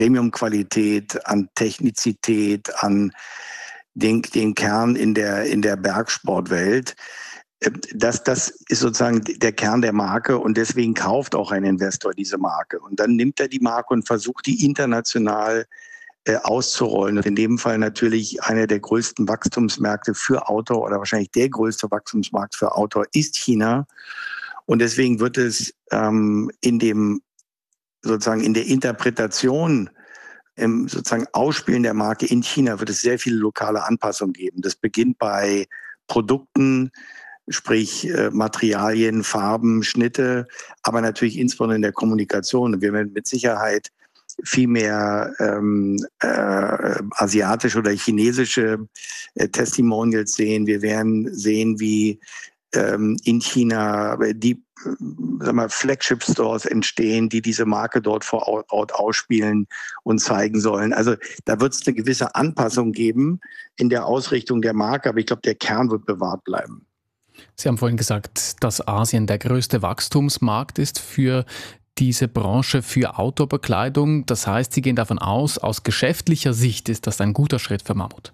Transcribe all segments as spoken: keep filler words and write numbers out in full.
Premium-Qualität, an Technizität, an den, den Kern in der, in der Bergsportwelt. Das, das ist sozusagen der Kern der Marke und deswegen kauft auch ein Investor diese Marke. Und dann nimmt er die Marke und versucht, die international äh, auszurollen. Und in dem Fall natürlich einer der größten Wachstumsmärkte für Outdoor oder wahrscheinlich der größte Wachstumsmarkt für Outdoor ist China. Und deswegen wird es ähm, in dem sozusagen in der Interpretation, im sozusagen Ausspielen der Marke in China wird es sehr viele lokale Anpassungen geben. Das beginnt bei Produkten, sprich äh, Materialien, Farben, Schnitte, aber natürlich insbesondere in der Kommunikation. Wir werden mit Sicherheit viel mehr ähm, äh, asiatische oder chinesische äh, Testimonials sehen. Wir werden sehen, wie ähm, in China die sag mal, Flagship-Stores entstehen, die diese Marke dort vor Ort ausspielen und zeigen sollen. Also da wird es eine gewisse Anpassung geben in der Ausrichtung der Marke, aber ich glaube, der Kern wird bewahrt bleiben. Sie haben vorhin gesagt, dass Asien der größte Wachstumsmarkt ist für diese Branche, für Outdoor-Bekleidung. Das heißt, Sie gehen davon aus, aus geschäftlicher Sicht ist das ein guter Schritt für Mammut.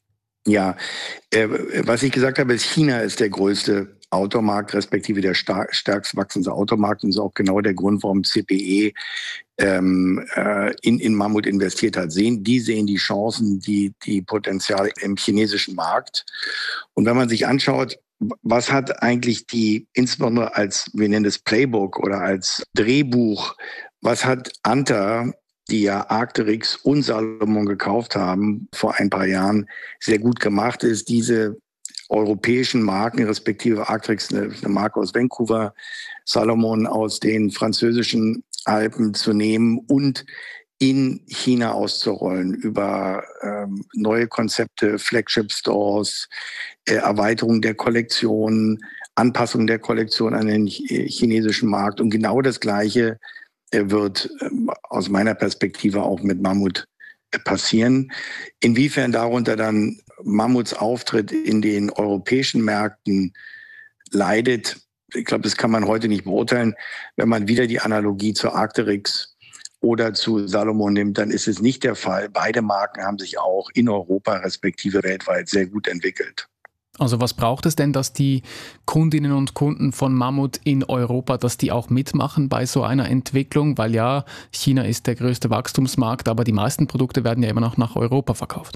Ja, äh, was ich gesagt habe, ist, China ist der größte Outdoor-Markt, respektive der star- stärkst wachsende Outdoor-Markt. Und das ist auch genau der Grund, warum C P E ähm, äh, in, in Mammut investiert hat. Sehen, die sehen die Chancen, die, die Potenziale im chinesischen Markt. Und wenn man sich anschaut, was hat eigentlich die, insbesondere als, wir nennen es Playbook oder als Drehbuch, was hat Anta, die ja Arc'teryx und Salomon gekauft haben, vor ein paar Jahren sehr gut gemacht ist, diese europäischen Marken, respektive Arc'teryx, eine, eine Marke aus Vancouver, Salomon aus den französischen Alpen zu nehmen und in China auszurollen über ähm, neue Konzepte, Flagship-Stores, äh, Erweiterung der Kollektion, Anpassung der Kollektion an den chinesischen Markt. Und genau das Gleiche äh, wird äh, aus meiner Perspektive auch mit Mammut äh, passieren. Inwiefern darunter dann Mammuts Auftritt in den europäischen Märkten leidet, ich glaube, das kann man heute nicht beurteilen. Wenn man wieder die Analogie zur Arc'teryx oder zu Salomon nimmt, dann ist es nicht der Fall. Beide Marken haben sich auch in Europa respektive weltweit sehr gut entwickelt. Also was braucht es denn, dass die Kundinnen und Kunden von Mammut in Europa, dass die auch mitmachen bei so einer Entwicklung? Weil ja, China ist der größte Wachstumsmarkt, aber die meisten Produkte werden ja immer noch nach Europa verkauft.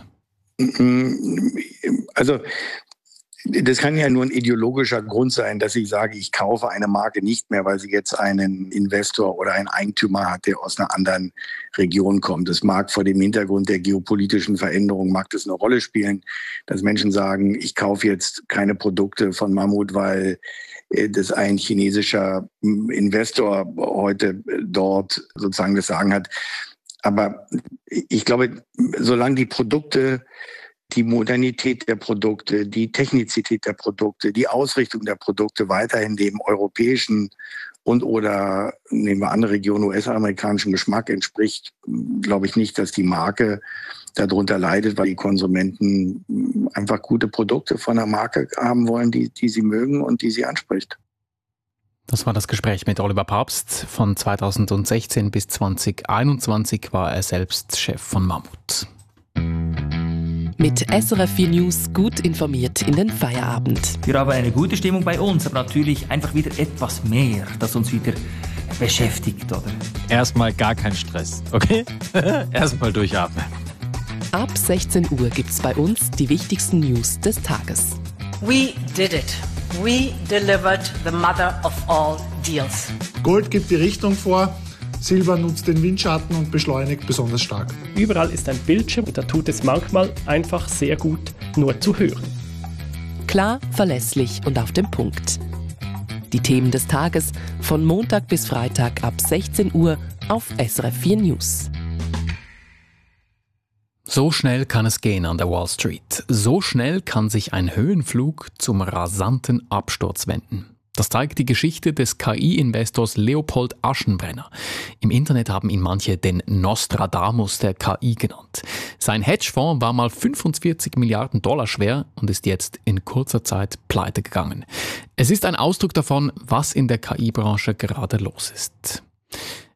Also das kann ja nur ein ideologischer Grund sein, dass ich sage, ich kaufe eine Marke nicht mehr, weil sie jetzt einen Investor oder einen Eigentümer hat, der aus einer anderen Region kommt. Das mag vor dem Hintergrund der geopolitischen Veränderung, mag das eine Rolle spielen, dass Menschen sagen, ich kaufe jetzt keine Produkte von Mammut, weil das ein chinesischer Investor heute dort sozusagen das Sagen hat. Aber ich glaube, solange die Produkte, die Modernität der Produkte, die Technizität der Produkte, die Ausrichtung der Produkte weiterhin dem europäischen und oder nehmen wir andere Regionen, U S-amerikanischen Geschmack entspricht, glaube ich nicht, dass die Marke darunter leidet, weil die Konsumenten einfach gute Produkte von der Marke haben wollen, die, die sie mögen und die sie anspricht. Das war das Gespräch mit Oliver Papst. Von zweitausendsechzehn bis zweitausendeinundzwanzig war er selbst Chef von Mammut. Mit S R F vier News gut informiert in den Feierabend. Wir haben eine gute Stimmung bei uns, aber natürlich einfach wieder etwas mehr, das uns wieder beschäftigt, oder? Erstmal gar kein Stress, okay? Erstmal durchatmen. Ab sechzehn Uhr gibt's bei uns die wichtigsten News des Tages. We did it. We delivered the mother of all deals. Gold gibt die Richtung vor. Silber nutzt den Windschatten und beschleunigt besonders stark. Überall ist ein Bildschirm und da tut es manchmal einfach sehr gut, nur zu hören. Klar, verlässlich und auf den Punkt. Die Themen des Tages von Montag bis Freitag ab sechzehn Uhr auf S R F vier News. So schnell kann es gehen an der Wall Street. So schnell kann sich ein Höhenflug zum rasanten Absturz wenden. Das zeigt die Geschichte des K I-Investors Leopold Aschenbrenner. Im Internet haben ihn manche den Nostradamus der K I genannt. Sein Hedgefonds war mal fünfundvierzig Milliarden Dollar schwer und ist jetzt in kurzer Zeit pleite gegangen. Es ist ein Ausdruck davon, was in der K I-Branche gerade los ist.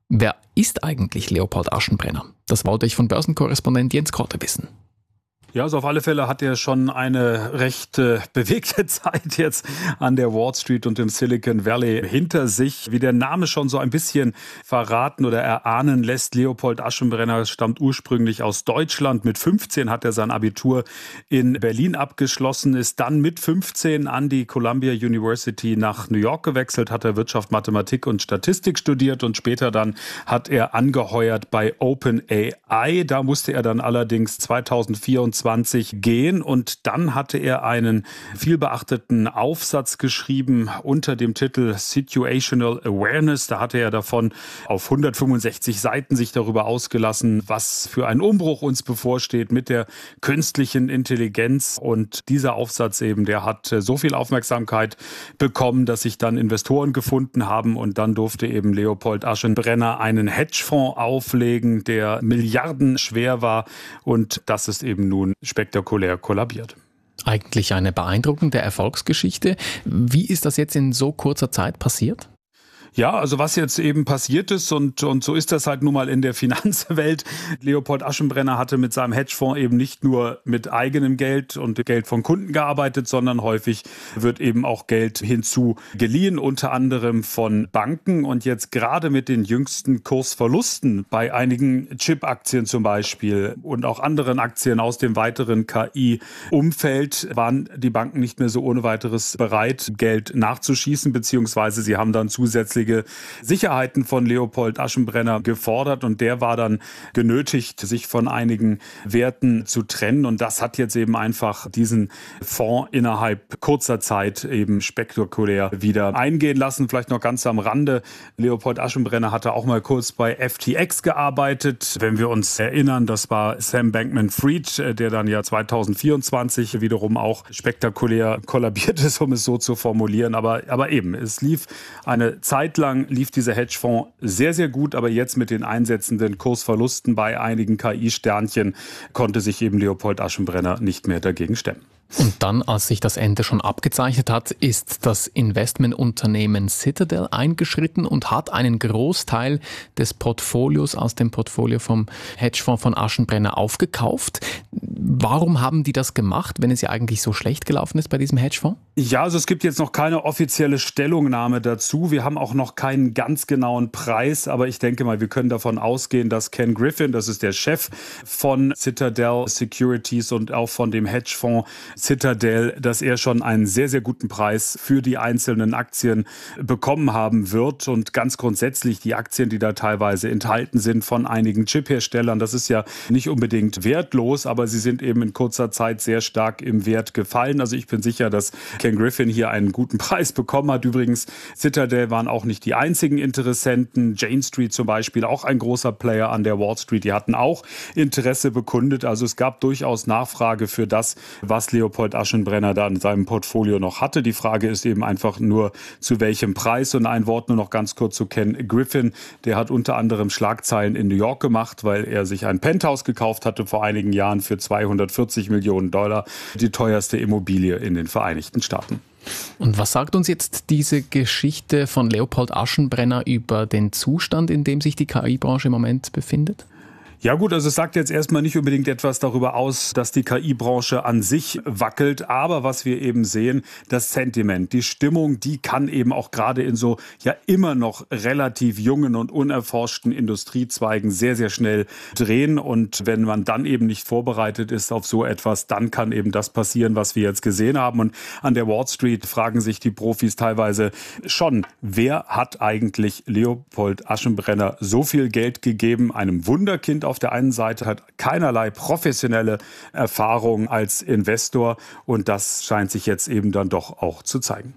Wer ist eigentlich Leopold Aschenbrenner? Das wollte ich von Börsenkorrespondent Jens Korte wissen. Ja, also auf alle Fälle hat er schon eine recht äh, bewegte Zeit jetzt an der Wall Street und im Silicon Valley hinter sich. Wie der Name schon so ein bisschen verraten oder erahnen lässt, Leopold Aschenbrenner stammt ursprünglich aus Deutschland. Mit fünfzehn hat er sein Abitur in Berlin abgeschlossen, ist dann mit fünfzehn an die Columbia University nach New York gewechselt, hat er Wirtschaft, Mathematik und Statistik studiert und später dann hat er angeheuert bei OpenAI. Da musste er dann allerdings zweitausendvierundzwanzig gehen und dann hatte er einen vielbeachteten Aufsatz geschrieben unter dem Titel Situational Awareness. Da hatte er davon auf hundertfünfundsechzig Seiten sich darüber ausgelassen, was für ein Umbruch uns bevorsteht mit der künstlichen Intelligenz. Und dieser Aufsatz eben, der hat so viel Aufmerksamkeit bekommen, dass sich dann Investoren gefunden haben und dann durfte eben Leopold Aschenbrenner einen Hedgefonds auflegen, der milliardenschwer war und das ist eben nun spektakulär kollabiert. Eigentlich eine beeindruckende Erfolgsgeschichte. Wie ist das jetzt in so kurzer Zeit passiert? Ja, also was jetzt eben passiert ist und, und so ist das halt nun mal in der Finanzwelt. Leopold Aschenbrenner hatte mit seinem Hedgefonds eben nicht nur mit eigenem Geld und Geld von Kunden gearbeitet, sondern häufig wird eben auch Geld hinzu geliehen, unter anderem von Banken. Und jetzt gerade mit den jüngsten Kursverlusten bei einigen Chip-Aktien zum Beispiel und auch anderen Aktien aus dem weiteren K I-Umfeld waren die Banken nicht mehr so ohne weiteres bereit, Geld nachzuschießen, beziehungsweise sie haben dann zusätzlich Sicherheiten von Leopold Aschenbrenner gefordert und der war dann genötigt, sich von einigen Werten zu trennen und das hat jetzt eben einfach diesen Fonds innerhalb kurzer Zeit eben spektakulär wieder eingehen lassen. Vielleicht noch ganz am Rande, Leopold Aschenbrenner hatte auch mal kurz bei F T X gearbeitet. Wenn wir uns erinnern, das war Sam Bankman-Fried, der dann ja zweitausendvierundzwanzig wiederum auch spektakulär kollabiert ist, um es so zu formulieren. Aber, aber eben, es lief eine Zeit lang lief dieser Hedgefonds sehr, sehr gut, aber jetzt mit den einsetzenden Kursverlusten bei einigen K I-Sternchen konnte sich eben Leopold Aschenbrenner nicht mehr dagegen stemmen. Und dann, als sich das Ende schon abgezeichnet hat, ist das Investmentunternehmen Citadel eingeschritten und hat einen Großteil des Portfolios aus dem Portfolio vom Hedgefonds von Aschenbrenner aufgekauft. Warum haben die das gemacht, wenn es ja eigentlich so schlecht gelaufen ist bei diesem Hedgefonds? Ja, also es gibt jetzt noch keine offizielle Stellungnahme dazu. Wir haben auch noch keinen ganz genauen Preis, aber ich denke mal, wir können davon ausgehen, dass Ken Griffin, das ist der Chef von Citadel Securities und auch von dem Hedgefonds Citadel, dass er schon einen sehr, sehr guten Preis für die einzelnen Aktien bekommen haben wird. Und ganz grundsätzlich die Aktien, die da teilweise enthalten sind von einigen Chip-Herstellern, das ist ja nicht unbedingt wertlos, aber sie sind eben in kurzer Zeit sehr stark im Wert gefallen. Also ich bin sicher, dass Ken Griffin hier einen guten Preis bekommen hat. Übrigens, Citadel waren auch nicht die einzigen Interessenten. Jane Street zum Beispiel, auch ein großer Player an der Wall Street, die hatten auch Interesse bekundet. Also es gab durchaus Nachfrage für das, was Leopold Aschenbrenner da in seinem Portfolio noch hatte. Die Frage ist eben einfach nur, zu welchem Preis. Und ein Wort nur noch ganz kurz zu Ken Griffin. Der hat unter anderem Schlagzeilen in New York gemacht, weil er sich ein Penthouse gekauft hatte vor einigen Jahren für zweihundertvierzig Millionen Dollar. Die teuerste Immobilie in den Vereinigten Staaten. Und was sagt uns jetzt diese Geschichte von Leopold Aschenbrenner über den Zustand, in dem sich die K I-Branche im Moment befindet? Ja gut, also es sagt jetzt erstmal nicht unbedingt etwas darüber aus, dass die K I-Branche an sich wackelt, aber was wir eben sehen, das Sentiment, die Stimmung, die kann eben auch gerade in so ja immer noch relativ jungen und unerforschten Industriezweigen sehr, sehr schnell drehen und wenn man dann eben nicht vorbereitet ist auf so etwas, dann kann eben das passieren, was wir jetzt gesehen haben und an der Wall Street fragen sich die Profis teilweise schon, wer hat eigentlich Leopold Aschenbrenner so viel Geld gegeben, einem Wunderkind auf der einen Seite, hat keinerlei professionelle Erfahrung als Investor und das scheint sich jetzt eben dann doch auch zu zeigen.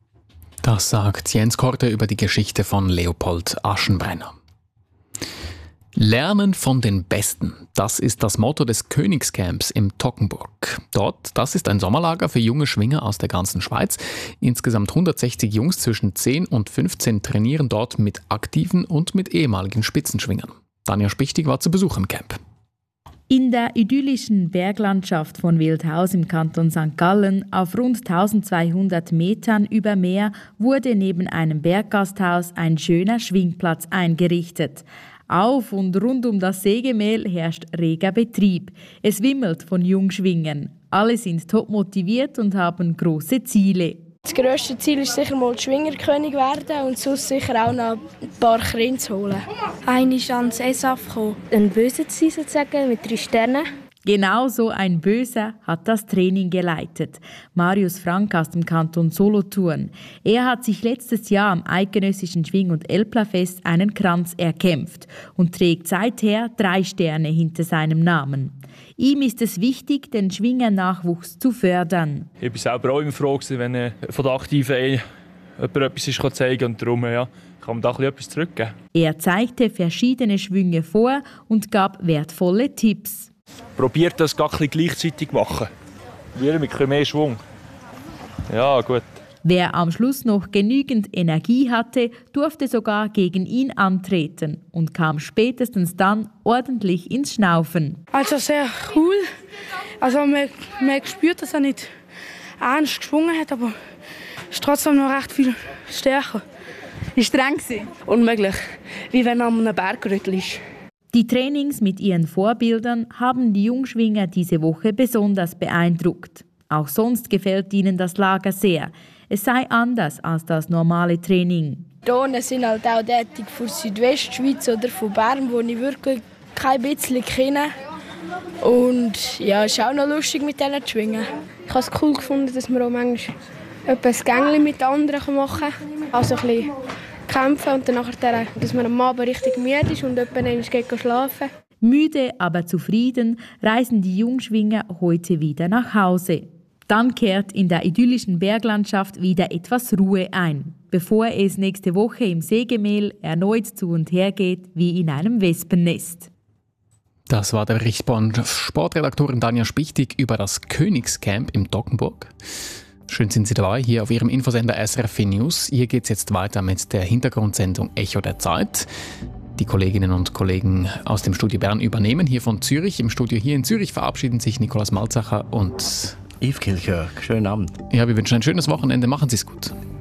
Das sagt Jens Korte über die Geschichte von Leopold Aschenbrenner. Lernen von den Besten, das ist das Motto des Königscamps im Toggenburg. Dort, das ist ein Sommerlager für junge Schwinger aus der ganzen Schweiz. Insgesamt hundertsechzig Jungs zwischen zehn und fünfzehn trainieren dort mit aktiven und mit ehemaligen Spitzenschwingern. Tanja Spichtig war zu Besuch im Camp. In der idyllischen Berglandschaft von Wildhaus im Kanton Sankt Gallen auf rund eintausendzweihundert Metern über Meer wurde neben einem Berggasthaus ein schöner Schwingplatz eingerichtet. Auf und rund um das Sägemehl herrscht reger Betrieb. Es wimmelt von Jungschwingern. Alle sind top motiviert und haben grosse Ziele. Das grösste Ziel ist sicher mal Schwingerkönig werden und sonst sicher auch noch ein paar Kinder zu holen. Einmal ans S A F kommen. Ein Böser zu sein sozusagen, mit drei Sternen. Genau so ein Böser hat das Training geleitet. Marius Frank aus dem Kanton Solothurn. Er hat sich letztes Jahr am eidgenössischen Schwing- und Elplerfest einen Kranz erkämpft und trägt seither drei Sterne hinter seinem Namen. Ihm ist es wichtig, den Schwingernachwuchs zu fördern. Ich war selber auch immer froh, wenn äh, von der Aktiven äh, jemand etwas zeigen kann und darum ja, kann man da etwas zurückgeben. Er zeigte verschiedene Schwünge vor und gab wertvolle Tipps. Probiert das gar ein gleichzeitig machen. Wir mit mehr Schwung. Ja, gut. Wer am Schluss noch genügend Energie hatte, durfte sogar gegen ihn antreten und kam spätestens dann ordentlich ins Schnaufen. Also sehr cool. Also man, man spürt, dass er nicht ernst geschwungen hat, aber es ist trotzdem noch recht viel stärker. Ist streng gewesen? Unmöglich, wie wenn er an einem Bergrüttel ist. Die Trainings mit ihren Vorbildern haben die Jungschwinger diese Woche besonders beeindruckt. Auch sonst gefällt ihnen das Lager sehr. Es sei anders als das normale Training. Drohnen sind halt auch tätig von Südwestschweiz oder von Bern, wo ich wirklich kein bisschen kenne. Und ja, es ist auch noch lustig mit denen zu schwingen. Ich habe es cool gefunden, dass man auch manchmal etwas Gängli mit anderen machen kann. Also ein bisschen kämpfen und dann nachher, dass man am Abend richtig müde ist und jemand geht schlafen. Müde, aber zufrieden reisen die Jungschwinger heute wieder nach Hause. Dann kehrt in der idyllischen Berglandschaft wieder etwas Ruhe ein, bevor es nächste Woche im Sägemehl erneut zu und her geht wie in einem Wespennest. Das war der Bericht von Sportredaktorin Danja Spichtig über das Königscamp im Toggenburg. Schön sind Sie dabei, hier auf Ihrem Infosender S R F News. Hier geht es jetzt weiter mit der Hintergrundsendung Echo der Zeit. Die Kolleginnen und Kollegen aus dem Studio Bern übernehmen hier von Zürich. Im Studio hier in Zürich verabschieden sich Nikolaus Malzacher und Yves Kilchör. Schönen Abend. Ja, wir wünschen ein schönes Wochenende. Machen Sie es gut.